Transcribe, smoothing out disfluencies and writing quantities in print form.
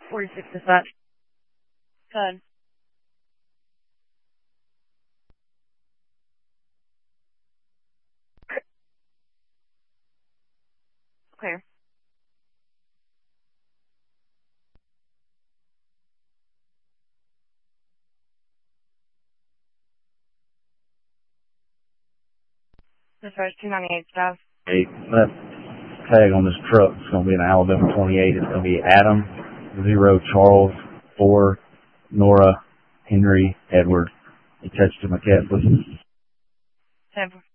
46 dispatch. Good. Clear. Dispatch 298 staff. Hey, that tag on this truck is going to be an Alabama 28. It's going to be Adam, 0 Charles, 4 Nora, Henry, Edward. Attached to my cat, please. 10